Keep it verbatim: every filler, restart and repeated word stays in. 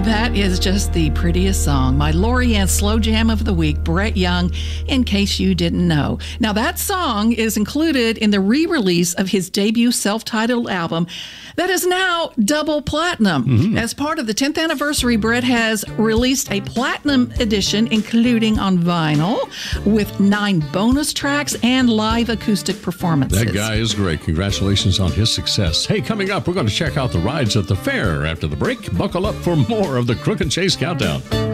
That is just the prettiest song. My Lorianne Slow Jam of the Week, Brett Young, in case you didn't know. Now, that song is included in the re-release of his debut self-titled album that is now double platinum. Mm-hmm. As part of the tenth anniversary, Brett has released a platinum edition, including on vinyl, with nine bonus tracks and live acoustic performances. That guy is great. Congratulations on his success. Hey, coming up, we're going to check out the rides at the fair. After the break, buckle up for more of the Crook and Chase Countdown.